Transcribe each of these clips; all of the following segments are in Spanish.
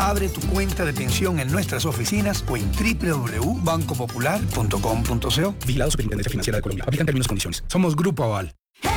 Abre tu cuenta de pensión en nuestras oficinas o en www.bancopopular.com.co. Vigilado Superintendencia Financiera de Colombia. Aplican términos y condiciones. Somos Grupo Aval.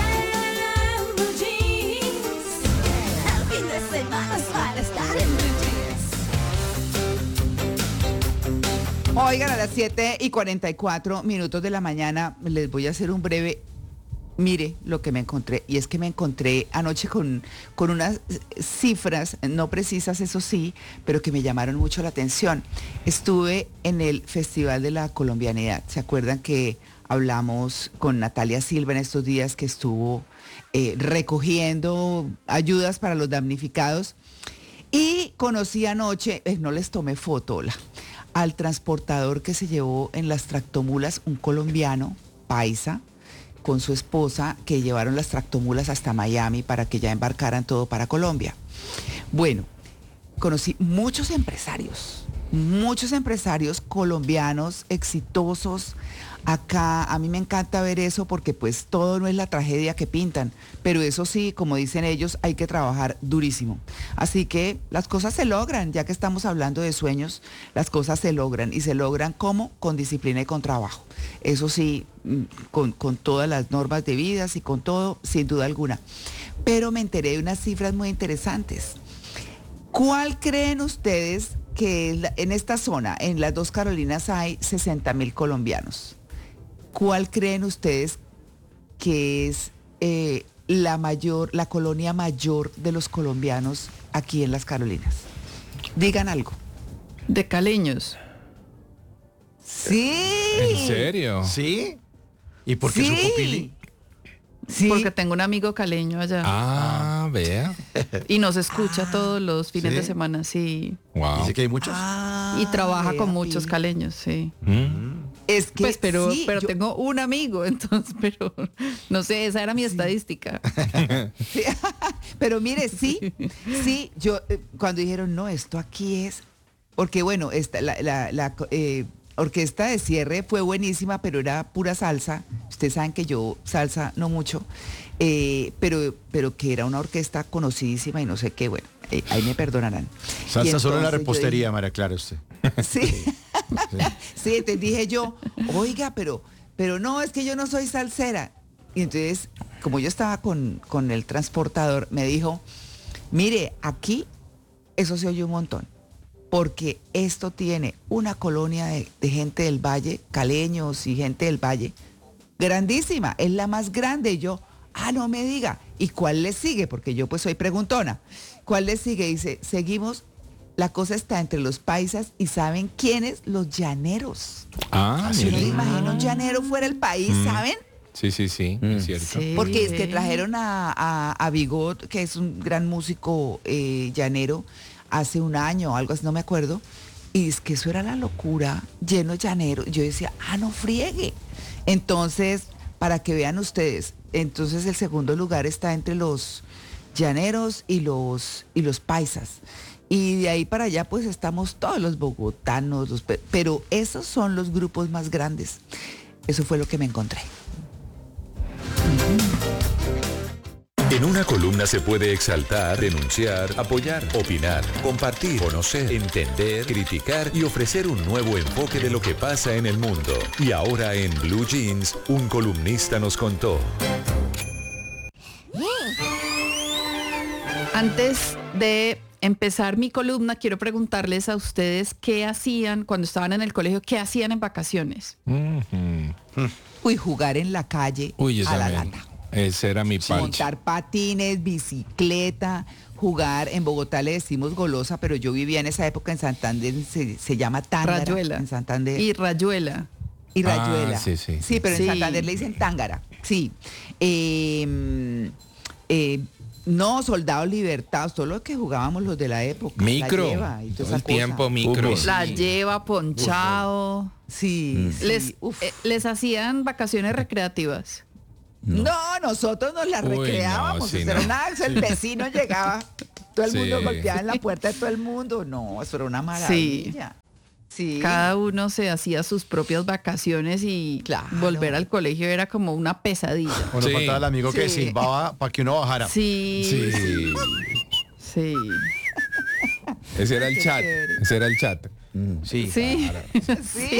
Oigan, a las 7:44 de la mañana les voy a hacer un breve. Mire lo que me encontré, y es que me encontré anoche con unas cifras, no precisas eso sí, pero que me llamaron mucho la atención. Estuve en el Festival de la Colombianidad. ¿Se acuerdan que hablamos con Natalia Silva en estos días que estuvo recogiendo ayudas para los damnificados? Y conocí anoche, no les tomé foto, al transportador que se llevó en las tractomulas, un colombiano, paisa, con su esposa, que llevaron las tractomulas hasta Miami para que ya embarcaran todo para Colombia. Bueno, conocí muchos empresarios colombianos exitosos. Acá a mí me encanta ver eso porque pues todo no es la tragedia que pintan, pero eso sí, como dicen ellos, hay que trabajar durísimo. Así que las cosas se logran, ya que estamos hablando de sueños, las cosas se logran, y se logran ¿cómo? Con disciplina y con trabajo. Eso sí, con todas las normas debidas y con todo, sin duda alguna. Pero me enteré de unas cifras muy interesantes. ¿Cuál creen ustedes que en esta zona, en las dos Carolinas, hay 60,000 colombianos? ¿Cuál creen ustedes que es la colonia mayor de los colombianos aquí en las Carolinas? Digan algo. De caleños. Sí. ¿En serio? ¿Sí? ¿Y por qué Sí. supo Pili? Sí. Porque tengo un amigo caleño allá. Vea. Y nos escucha todos los fines ¿sí? de semana, sí. Wow. Dice que hay muchos. Y trabaja vea, con muchos Pili. caleños, sí. Es que Pues, pero sí, tengo un amigo, entonces, pero no sé, esa era mi estadística. Sí. Pero mire, sí, yo cuando dijeron, no, esto aquí es, porque bueno, la orquesta de cierre fue buenísima, pero era pura salsa. Ustedes saben que yo salsa no mucho, pero que era una orquesta conocidísima y no sé qué, bueno, ahí me perdonarán. Salsa Y solo en la entonces yo repostería, María Clara, usted. Sí, sí, te dije yo, oiga, pero no, es que yo no soy salsera. Y entonces, como yo estaba con el transportador, me dijo, mire, aquí eso se oye un montón, porque esto tiene una colonia de gente del Valle, caleños y gente del Valle, grandísima, es la más grande. Y yo, no me diga, ¿y cuál le sigue? Porque yo pues soy preguntona. ¿Cuál le sigue? Dice, seguimos. La cosa está entre los paisas y ¿saben quiénes? Los llaneros. Yo no me imagino un llanero fuera del país, ¿saben? Sí, es cierto. Sí. Porque es que trajeron a Bigot, que es un gran músico llanero, hace un año o algo así, no me acuerdo. Y es que eso era la locura, lleno de llaneros. Yo decía, no friegue. Entonces, para que vean ustedes, entonces el segundo lugar está entre los llaneros y los paisas. Y de ahí para allá pues estamos todos los bogotanos, pero esos son los grupos más grandes. Eso fue lo que me encontré. En una columna se puede exaltar, denunciar, apoyar, opinar, compartir, conocer, entender, criticar y ofrecer un nuevo enfoque de lo que pasa en el mundo. Y ahora en Blue Jeans, un columnista nos contó. Antes de empezar mi columna, quiero preguntarles a ustedes qué hacían cuando estaban en el colegio, qué hacían en vacaciones. Uy, jugar en la calle a la lata. Ese era mi parche. Montar patines, bicicleta, jugar. En Bogotá le decimos golosa, pero yo vivía en esa época en Santander, se llama tángara. Rayuela. En Santander. Y rayuela. Y rayuela. Sí. Sí, pero Sí. en Santander le dicen tángara. Sí. No, soldados libertados, todo lo que jugábamos los de la época. Micro. La lleva y toda Todo esa el cosa. tiempo micro. La lleva, ponchado. Sí, sí. Les hacían vacaciones recreativas. No, nosotros nos la Uy, recreábamos. no, sí, Eso era no. el vecino llegaba, todo el mundo Sí. golpeaba en la puerta de todo el mundo. No, eso era una maravilla. Sí. Cada uno se hacía sus propias vacaciones y Claro. volver al colegio era como una pesadilla. O nos Sí. faltaba el amigo que Sí. silbaba para que uno bajara. Sí. Sí. Sí. Ese era el Qué chat. chévere. Ese era el chat. Sí. Sí. Sí.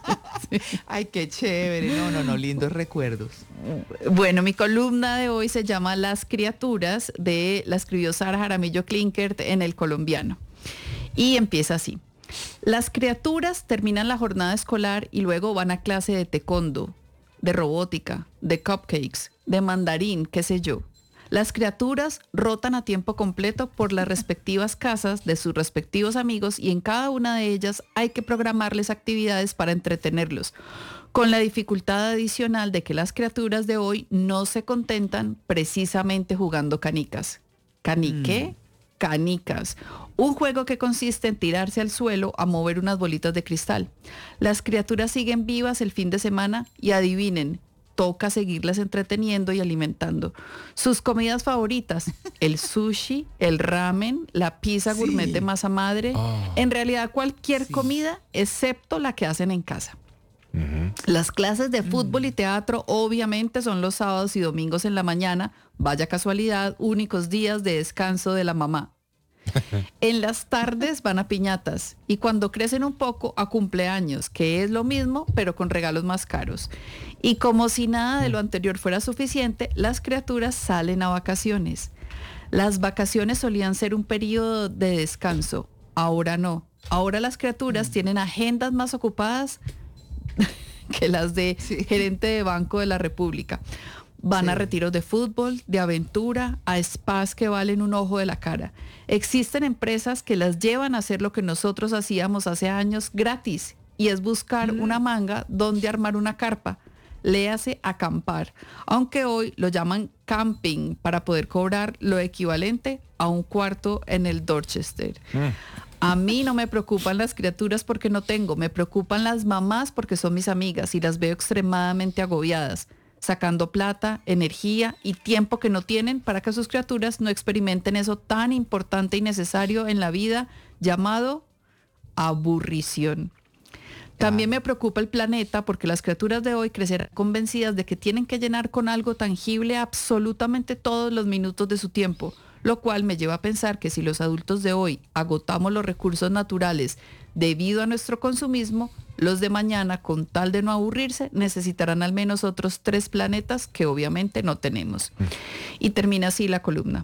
Ay, qué chévere. No, lindos recuerdos. Bueno, mi columna de hoy se llama Las criaturas, la escribió Sara Jaramillo Klinkert en El Colombiano. Y empieza así. Las criaturas terminan la jornada escolar y luego van a clase de taekwondo, de robótica, de cupcakes, de mandarín, qué sé yo. Las criaturas rotan a tiempo completo por las respectivas casas de sus respectivos amigos y en cada una de ellas hay que programarles actividades para entretenerlos, con la dificultad adicional de que las criaturas de hoy no se contentan precisamente jugando canicas. ¿Caniqué? Canicas. Un juego que consiste en tirarse al suelo a mover unas bolitas de cristal. Las criaturas siguen vivas el fin de semana y adivinen, toca seguirlas entreteniendo y alimentando. Sus comidas favoritas, el sushi, el ramen, la pizza gourmet de masa madre, en realidad cualquier comida excepto la que hacen en casa. Las clases de fútbol y teatro obviamente son los sábados y domingos en la mañana, vaya casualidad, únicos días de descanso de la mamá. En las tardes van a piñatas y cuando crecen un poco a cumpleaños, que es lo mismo pero con regalos más caros. Y como si nada de lo anterior fuera suficiente, las criaturas salen a vacaciones. Las vacaciones solían ser un periodo de descanso, ahora no. Ahora las criaturas tienen agendas más ocupadas que las de gerente de Banco de la República. Van a retiros de fútbol, de aventura, a spas que valen un ojo de la cara. Existen empresas que las llevan a hacer lo que nosotros hacíamos hace años gratis, y es buscar una manga donde armar una carpa. Léase acampar, aunque hoy lo llaman camping para poder cobrar lo equivalente a un cuarto en el Dorchester. A mí no me preocupan las criaturas porque no tengo, me preocupan las mamás porque son mis amigas y las veo extremadamente agobiadas, sacando plata, energía y tiempo que no tienen para que sus criaturas no experimenten eso tan importante y necesario en la vida llamado aburrición. También me preocupa el planeta porque las criaturas de hoy crecerán convencidas de que tienen que llenar con algo tangible absolutamente todos los minutos de su tiempo, lo cual me lleva a pensar que si los adultos de hoy agotamos los recursos naturales debido a nuestro consumismo, los de mañana, con tal de no aburrirse, necesitarán al menos otros 3 planetas que obviamente no tenemos. Y termina así la columna.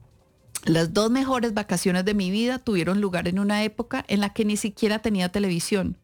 Las 2 mejores vacaciones de mi vida tuvieron lugar en una época en la que ni siquiera tenía televisión.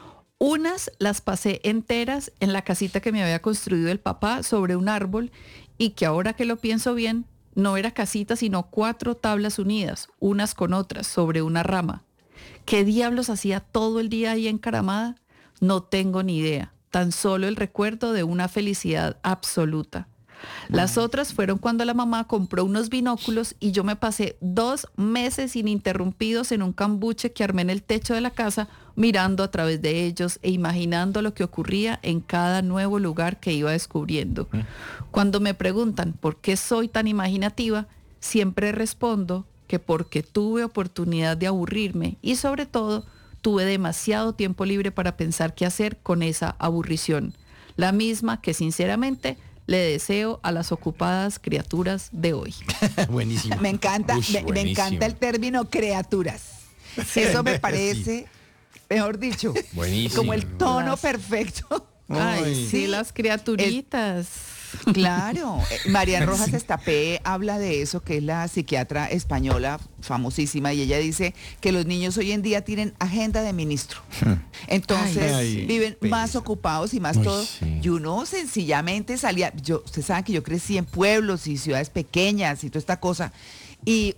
Unas las pasé enteras en la casita que me había construido el papá sobre un árbol y que ahora que lo pienso bien, no era casita sino 4 tablas unidas, unas con otras, sobre una rama. ¿Qué diablos hacía todo el día ahí encaramada? No tengo ni idea, tan solo el recuerdo de una felicidad absoluta. Las otras fueron cuando la mamá compró unos binóculos y yo me pasé 2 meses ininterrumpidos en un cambuche que armé en el techo de la casa, mirando a través de ellos e imaginando lo que ocurría en cada nuevo lugar que iba descubriendo. Cuando me preguntan por qué soy tan imaginativa, siempre respondo que porque tuve oportunidad de aburrirme y sobre todo tuve demasiado tiempo libre para pensar qué hacer con esa aburrición, la misma que sinceramente le deseo a las ocupadas criaturas de hoy. Buenísimo. Me encanta, me buenísimo. encanta el término criaturas. Eso me parece, mejor dicho, Buenísimo. como el tono perfecto. Ay, sí, las criaturitas. Claro, Marian Rojas Estapé habla de eso, que es la psiquiatra española famosísima, y ella dice que los niños hoy en día tienen agenda de ministro. Entonces Ay, viven más ocupados y más Uy, todo. sí. Y uno sencillamente salía, ustedes saben que yo crecí en pueblos y ciudades pequeñas y toda esta cosa, y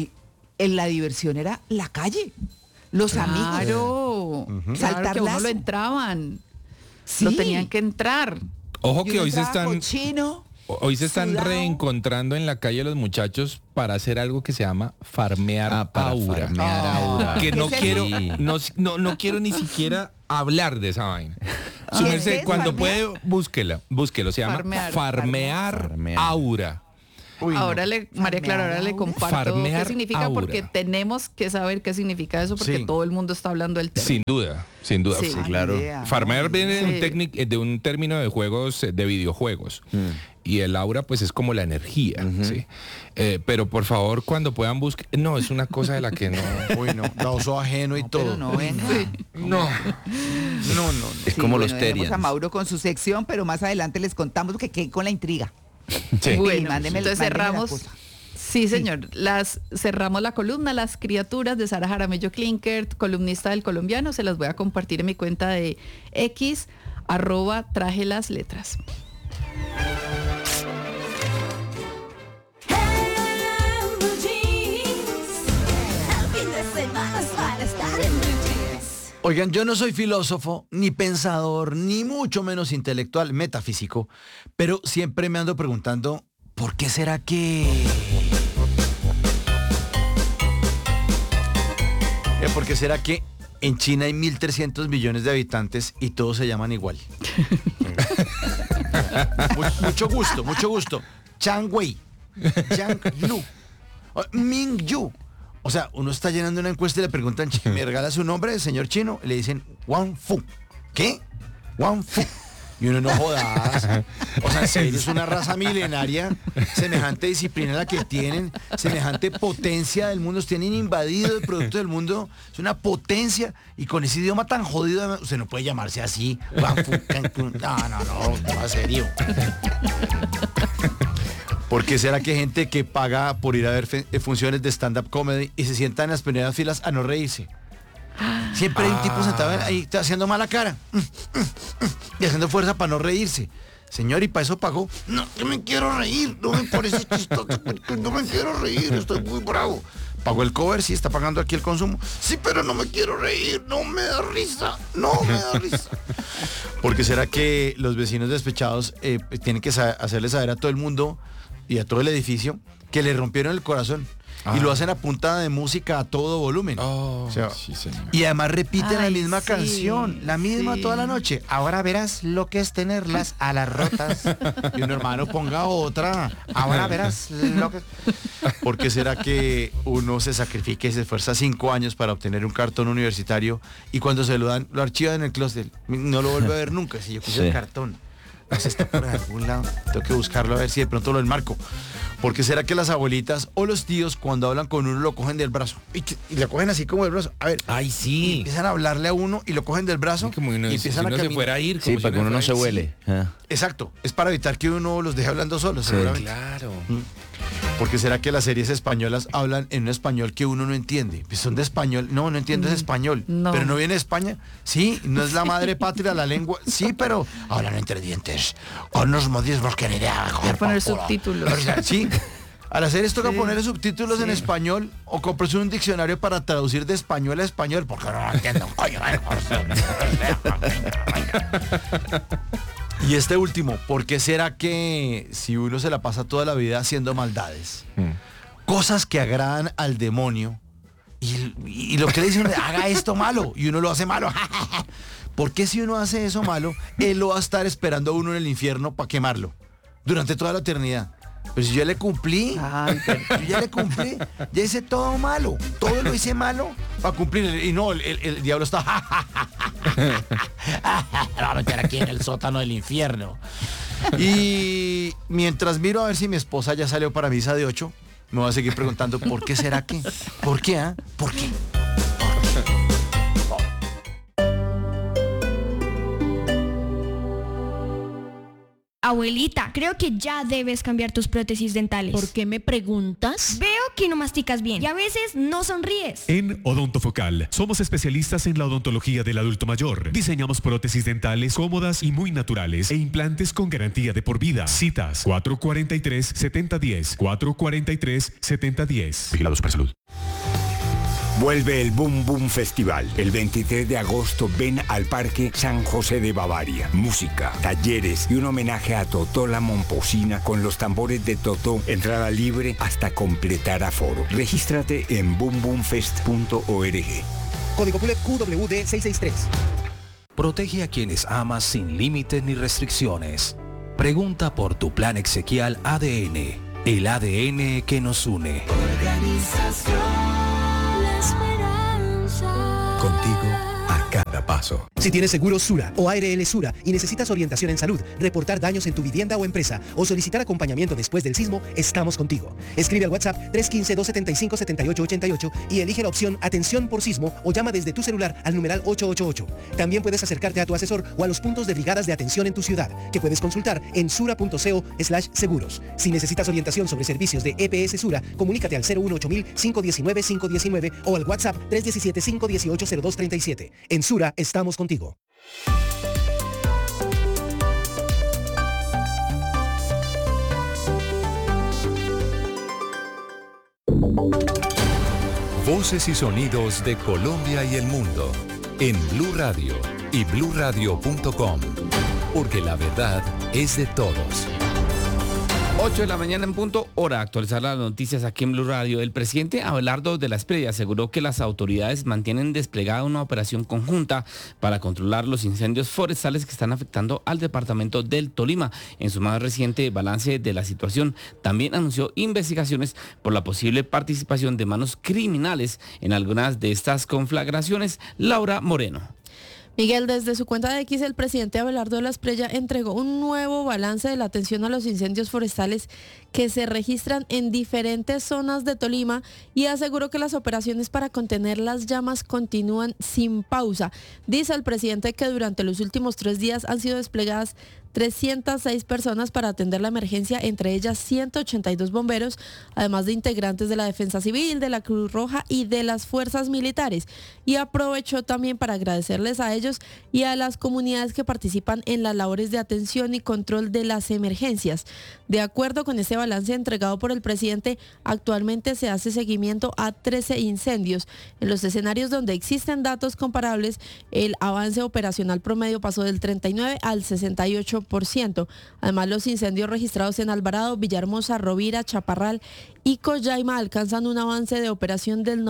en la diversión era la calle, los amigos. Claro, claro Saltar que a uno lazo. lo entraban, Sí. lo tenían que entrar. Ojo Y que uno hoy se entraba están... cochino. Hoy se están sudado. reencontrando en la calle los muchachos para hacer algo que se llama farmear para aura. farmear aura. Que no ¿Qué es quiero, eso? no quiero ni siquiera hablar de esa vaina. Su ¿Qué merced, es cuando farmear? puede, búsquelo. Se llama Farmear. farmear Farmear. aura. Uy, no. María Clara, ahora le comparto Farmear qué significa, aura. porque tenemos que saber qué significa eso, porque Sí. todo el mundo está hablando del tema. Sin duda, sin duda. Sí. Sí, claro. Ni idea. Farmear viene Sí. de un término de juegos, de videojuegos. Y el aura pues es como la energía, ¿sí? Pero por favor, cuando puedan buscar... No, es una cosa de la que no... Uy, no. Da uso ajeno y No, todo. pero no, venga. No. No. Sí, Es como los bueno, dejemos Terians. a Mauro con su sección, pero más adelante les contamos que quede con la intriga. Sí. Bueno, mándeme- entonces mándeme la cerramos. cosa. Sí, señor. Cerramos la columna, Las criaturas de Sara Jaramillo Klinkert, columnista del Colombiano. Se las voy a compartir en mi cuenta de X, @trajelasletras. Oigan, yo no soy filósofo, ni pensador, ni mucho menos intelectual, metafísico, pero siempre me ando preguntando, ¿por qué será que... ¿Por qué será que en China hay 1.300 millones de habitantes y todos se llaman igual? Mucho gusto. Chang Wei, Yang Lu, Ming Yu. O sea, uno está llenando una encuesta y le preguntan, ¿me regala su nombre, señor chino? Y le dicen, Wang Fu. ¿Qué? Wang Fu. Y uno no jodas. O sea, en serio, es una raza milenaria, semejante disciplina la que tienen, semejante potencia del mundo, tienen invadido el producto del mundo, es una potencia, y con ese idioma tan jodido, usted no puede llamarse así, Wang Fu, Cancún. No, en serio. ¿Por qué será que hay gente que paga por ir a ver funciones de stand-up comedy y se sienta en las primeras filas a no reírse? Siempre hay un tipo sentado ahí haciendo mala cara y haciendo fuerza para no reírse. Señor, ¿y para eso pagó? No, yo me quiero reír, no me parece chistoso, no me quiero reír, estoy muy bravo. ¿Pagó el cover? Sí, está pagando aquí el consumo. Sí, pero no me quiero reír, no me da risa. ¿Por qué será que los vecinos despechados tienen que hacerle saber a todo el mundo y a todo el edificio que le rompieron el corazón? Y lo hacen a punta de música a todo volumen. Oh, O sea, sí, señor. y además repiten la Ay, misma sí, canción, la misma sí. toda la noche. Ahora verás lo que es tenerlas a las rotas. Y un hermano ponga otra. Ahora verás lo que... ¿Por qué será que uno se sacrifica y se esfuerza 5 años para obtener un cartón universitario y cuando se lo dan, lo archivan en el closet? No lo vuelve a ver nunca. Si yo quise el cartón, pues está por algún lado. Tengo que buscarlo a ver si de pronto lo enmarco. ¿Por qué será que las abuelitas o los tíos cuando hablan con uno lo cogen del brazo? Y le cogen así como del brazo. A ver, Ay, y sí. empiezan a hablarle a uno y lo cogen del brazo Como uno, y si empiezan uno a se caminar. fuera a ir. Sí, como para si que uno no se fuera a ir. huele. Ah. Exacto, es para evitar que uno los deje hablando solos, seguramente. Claro. ¿Por qué será que las series españolas hablan en un español que uno no entiende? Pues son de español. No entiendo ese español. no. Pero no viene de España. Sí, no es la madre patria, la lengua. Sí, pero hablan entre dientes. Con unos modismos que ni idea. Voy a poner subtítulos. O sea, sí. A las series toca Sí, poner subtítulos en sí. español o comprarse un diccionario para traducir de español a español, porque no lo entiendo. Coño, y este último, ¿por qué será que si uno se la pasa toda la vida haciendo maldades, cosas que agradan al demonio, y lo que le dicen, haga esto malo, y uno lo hace malo? ¿Por qué si uno hace eso malo, él lo va a estar esperando a uno en el infierno para quemarlo durante toda la eternidad? Pero si yo le cumplí, Ay, yo ya le cumplí, ya hice todo malo, todo lo hice malo para cumplir. Y no, el diablo está... Lo va a meter aquí en el sótano del infierno. Y mientras miro a ver si mi esposa ya salió para misa de 8, me voy a seguir preguntando, ¿por qué será que? ¿Por qué, ah? ¿Por qué? Abuelita, creo que ya debes cambiar tus prótesis dentales. ¿Por qué me preguntas? Veo que no masticas bien y a veces no sonríes. En Odontofocal somos especialistas en la odontología del adulto mayor. Diseñamos prótesis dentales cómodas y muy naturales e implantes con garantía de por vida. Citas 443-7010, 443-7010. Vigilado Supersalud. Vuelve el Boom Boom Festival. El 23 de agosto ven al Parque San José de Bavaria. Música, talleres y un homenaje a Totó la Momposina con los tambores de Totó. Entrada libre hasta completar aforo. Regístrate en boomboomfest.org. Código QWD 663. Protege a quienes amas sin límites ni restricciones. Pregunta por tu plan Exequial ADN el ADN que nos une. La Esperanza. Contigo a cada paso. Si tienes seguro Sura o ARL Sura y necesitas orientación en salud, reportar daños en tu vivienda o empresa o solicitar acompañamiento después del sismo, estamos contigo. Escribe al WhatsApp 315-275-7888 y elige la opción Atención por Sismo o llama desde tu celular al numeral 888. También puedes acercarte a tu asesor o a los puntos de brigadas de atención en tu ciudad, que puedes consultar en sura.co/seguros. Si necesitas orientación sobre servicios de EPS Sura, comunícate al 018-519-519 o al WhatsApp 317-518-0237. En Sura estamos contigo. Voces y sonidos de Colombia y el mundo en Blue Radio y bluradio.com, porque la verdad es de todos. 8 de la mañana en punto, hora de actualizar las noticias aquí en Blue Radio. El presidente Abelardo de la Espriella aseguró que las autoridades mantienen desplegada una operación conjunta para controlar los incendios forestales que están afectando al departamento del Tolima. En su más reciente balance de la situación, también anunció investigaciones por la posible participación de manos criminales en algunas de estas conflagraciones. Laura Moreno. Miguel, desde su cuenta de X, el presidente Abelardo de la Espriella entregó un nuevo balance de la atención a los incendios forestales que se registran en diferentes zonas de Tolima y aseguró que las operaciones para contener las llamas continúan sin pausa. Dice el presidente que durante los últimos 3 días han sido desplegadas 306 personas para atender la emergencia, entre ellas 182 bomberos, además de integrantes de la Defensa Civil, de la Cruz Roja y de las fuerzas militares. Y aprovechó también para agradecerles a ellos y a las comunidades que participan en las labores de atención y control de las emergencias. De acuerdo con este balance entregado por el presidente, actualmente se hace seguimiento a 13 incendios. En los escenarios donde existen datos comparables, el avance operacional promedio pasó del 39 al 68%. Además, los incendios registrados en Alvarado, Villahermosa, Rovira, Chaparral y Coyaima alcanzan un avance de operación del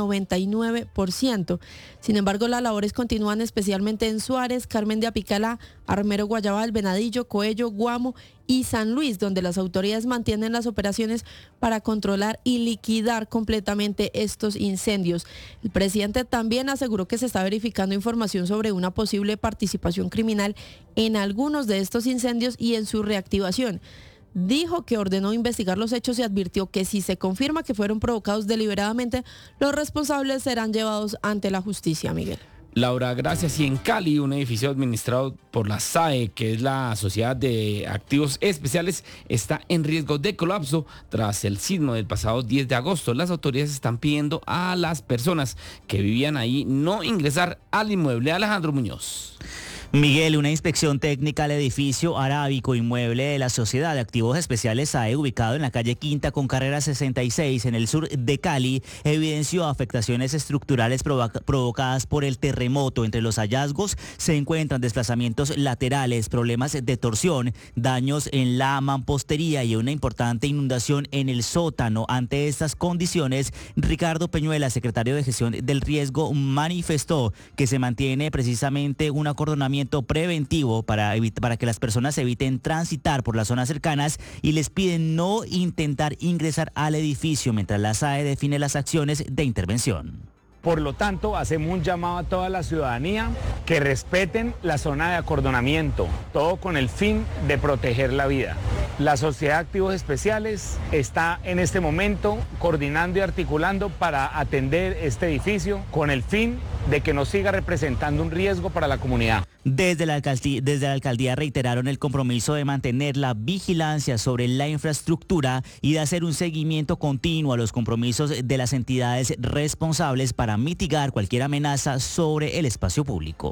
99%. Sin embargo, las labores continúan especialmente en Suárez, Carmen de Apicalá, Armero Guayabal, Venadillo, Coello, Guamo y San Luis, donde las autoridades mantienen las operaciones para controlar y liquidar completamente estos incendios. El presidente también aseguró que se está verificando información sobre una posible participación criminal en algunos de estos incendios y en su reactivación. Dijo que ordenó investigar los hechos y advirtió que si se confirma que fueron provocados deliberadamente, los responsables serán llevados ante la justicia, Miguel. Laura, gracias. Y en Cali, un edificio administrado por la SAE, que es la Sociedad de Activos Especiales, está en riesgo de colapso tras el sismo del pasado 10 de agosto. Las autoridades están pidiendo a las personas que vivían ahí no ingresar al inmueble. Alejandro Muñoz. Miguel, una inspección técnica al edificio arábico inmueble de la Sociedad de Activos Especiales SAE, ubicado en la calle Quinta con carrera 66 en el sur de Cali, evidenció afectaciones estructurales provocadas por el terremoto. Entre los hallazgos se encuentran desplazamientos laterales, problemas de torsión, daños en la mampostería y una importante inundación en el sótano. Ante estas condiciones, Ricardo Peñuela, secretario de Gestión del Riesgo, manifestó que se mantiene precisamente un acordonamiento preventivo para que las personas eviten transitar por las zonas cercanas y les piden no intentar ingresar al edificio mientras la SAE define las acciones de intervención. Por lo tanto, hacemos un llamado a toda la ciudadanía que respeten la zona de acordonamiento, todo con el fin de proteger la vida. La Sociedad de Activos Especiales está en este momento coordinando y articulando para atender este edificio con el fin de que no siga representando un riesgo para la comunidad. Desde la alcaldía reiteraron el compromiso de mantener la vigilancia sobre la infraestructura y de hacer un seguimiento continuo a los compromisos de las entidades responsables para mitigar cualquier amenaza sobre el espacio público.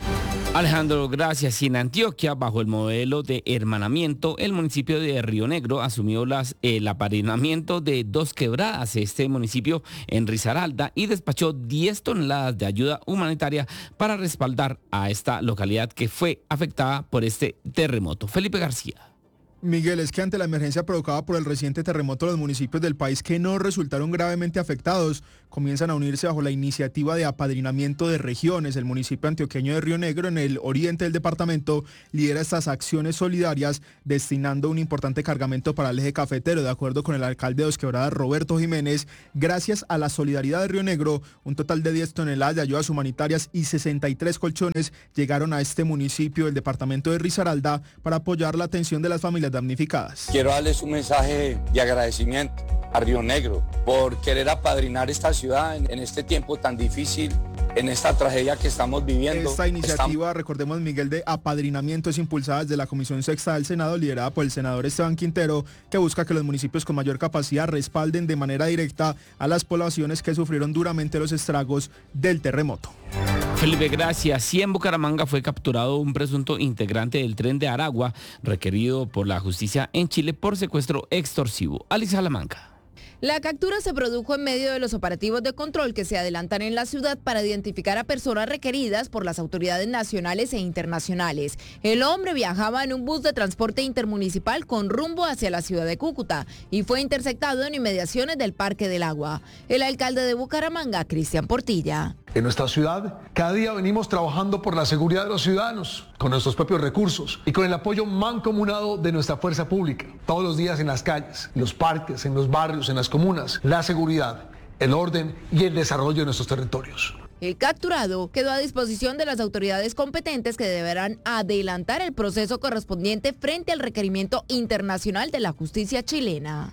Alejandro, gracias. Y en Antioquia, bajo el modelo de hermanamiento, el municipio de Río Negro asumió el apadrinamiento de 2 quebradas, este municipio en Risaralda, y despachó 10 toneladas de ayuda humanitaria para respaldar a esta localidad que fue afectada por este terremoto. Felipe García. Miguel, es que ante la emergencia provocada por el reciente terremoto, los municipios del país que no resultaron gravemente afectados comienzan a unirse bajo la iniciativa de apadrinamiento de regiones. El municipio antioqueño de Río Negro, en el oriente del departamento, lidera estas acciones solidarias destinando un importante cargamento para el eje cafetero. De acuerdo con el alcalde de Dos Quebradas, Roberto Jiménez, gracias a la solidaridad de Río Negro, un total de 10 toneladas de ayudas humanitarias y 63 colchones llegaron a este municipio del departamento de Risaralda para apoyar la atención de las familias damnificadas. Quiero darles un mensaje de agradecimiento a Río Negro por querer apadrinar esta ciudad en este tiempo tan difícil, en esta tragedia que estamos viviendo. Esta iniciativa, recordemos, Miguel, de apadrinamiento es impulsada desde la Comisión Sexta del Senado, liderada por el senador Esteban Quintero, que busca que los municipios con mayor capacidad respalden de manera directa a las poblaciones que sufrieron duramente los estragos del terremoto. Felipe, gracias. Y en Bucaramanga fue capturado un presunto integrante del Tren de Aragua, requerido por la justicia en Chile por secuestro extorsivo. Alice Salamanca. La captura se produjo en medio de los operativos de control que se adelantan en la ciudad para identificar a personas requeridas por las autoridades nacionales e internacionales. El hombre viajaba en un bus de transporte intermunicipal con rumbo hacia la ciudad de Cúcuta y fue interceptado en inmediaciones del Parque del Agua. El alcalde de Bucaramanga, Cristian Portilla. En nuestra ciudad, cada día venimos trabajando por la seguridad de los ciudadanos, con nuestros propios recursos y con el apoyo mancomunado de nuestra fuerza pública. Todos los días en las calles, en los parques, en los barrios, en las comunas, la seguridad, el orden y el desarrollo de nuestros territorios. El capturado quedó a disposición de las autoridades competentes que deberán adelantar el proceso correspondiente frente al requerimiento internacional de la justicia chilena.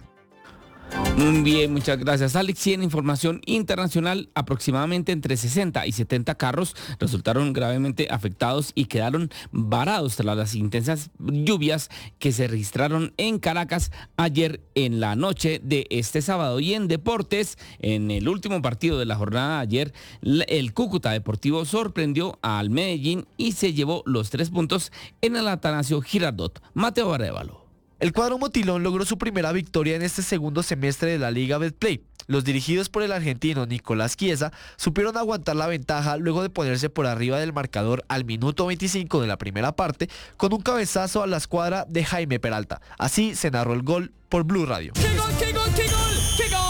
Muy bien, muchas gracias, Alex. Y en información internacional, aproximadamente entre 60 y 70 carros resultaron gravemente afectados y quedaron varados tras las intensas lluvias que se registraron en Caracas ayer en la noche de este sábado. Y en deportes, en el último partido de la jornada de ayer, el Cúcuta Deportivo sorprendió al Medellín y se llevó los 3 puntos en el Atanasio Girardot. Mateo Arévalo. El cuadro motilón logró su primera victoria en este segundo semestre de la Liga Betplay. Los dirigidos por el argentino Nicolás Chiesa supieron aguantar la ventaja luego de ponerse por arriba del marcador al minuto 25 de la primera parte con un cabezazo a la escuadra de Jaime Peralta. Así se narró el gol por Blue Radio. ¡Qué gol, qué gol, qué gol, qué gol!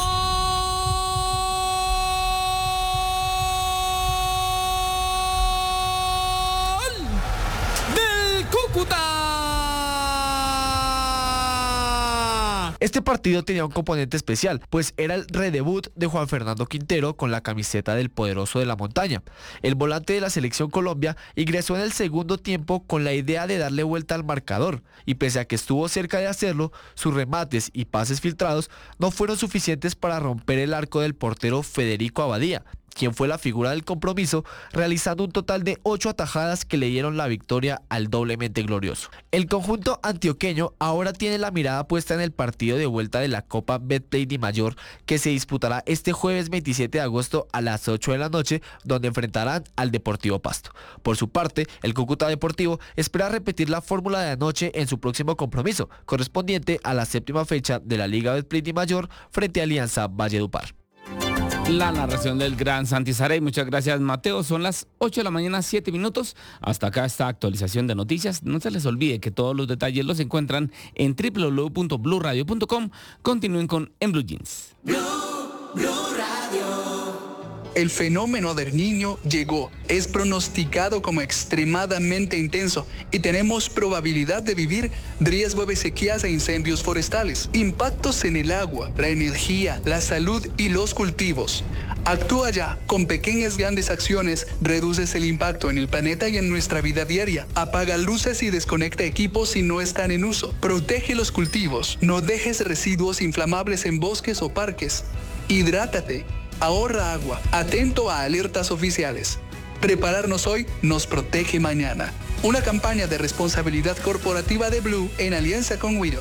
¡Del Cúcuta! Este partido tenía un componente especial, pues era el redebut de Juan Fernando Quintero con la camiseta del poderoso de la montaña. El volante de la selección Colombia ingresó en el segundo tiempo con la idea de darle vuelta al marcador, y pese a que estuvo cerca de hacerlo, sus remates y pases filtrados no fueron suficientes para romper el arco del portero Federico Abadía, quien fue la figura del compromiso, realizando un total de 8 atajadas que le dieron la victoria al doblemente glorioso. El conjunto antioqueño ahora tiene la mirada puesta en el partido de vuelta de la Copa Betplay Dimayor, que se disputará este jueves 27 de agosto a las 8 de la noche, donde enfrentarán al Deportivo Pasto. Por su parte, el Cúcuta Deportivo espera repetir la fórmula de anoche en su próximo compromiso, correspondiente a la 7ª fecha de la Liga Betplay Dimayor frente a Alianza Valledupar. La narración del gran Santi Saray. Muchas gracias, Mateo. Son las 8 de la mañana, 7 minutos. Hasta acá esta actualización de noticias. No se les olvide que todos los detalles los encuentran en www.bluradio.com. Continúen con En Blue Jeans. Blue Radio. El fenómeno del Niño llegó, es pronosticado como extremadamente intenso y tenemos probabilidad de vivir riesgo de sequías e incendios forestales, impactos en el agua, la energía, la salud y los cultivos. Actúa ya, con pequeñas grandes acciones reduces el impacto en el planeta y en nuestra vida diaria. Apaga luces y desconecta equipos si no están en uso. Protege los cultivos, no dejes residuos inflamables en bosques o parques. Hidrátate. Ahorra agua, atento a alertas oficiales. Prepararnos hoy nos protege mañana. Una campaña de responsabilidad corporativa de Blue en alianza con Wido.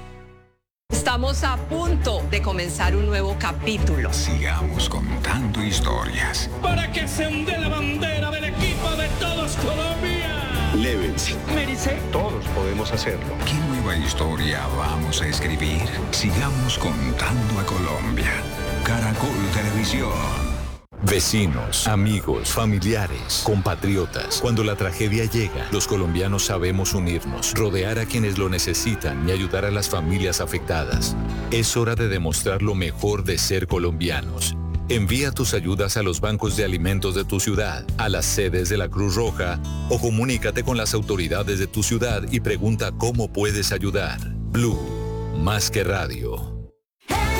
Estamos a punto de comenzar un nuevo capítulo. Sigamos contando historias. Para que se onde la bandera del equipo de todos Colombia. Levens. Merice. Todos podemos hacerlo. ¿Qué nueva historia vamos a escribir? Sigamos contando a Colombia. Caracol Televisión. Vecinos, amigos, familiares, compatriotas. Cuando la tragedia llega, los colombianos sabemos unirnos, rodear a quienes lo necesitan y ayudar a las familias afectadas. Es hora de demostrar lo mejor de ser colombianos. Envía tus ayudas a los bancos de alimentos de tu ciudad, a las sedes de la Cruz Roja o comunícate con las autoridades de tu ciudad y pregunta cómo puedes ayudar. Blue, más que radio.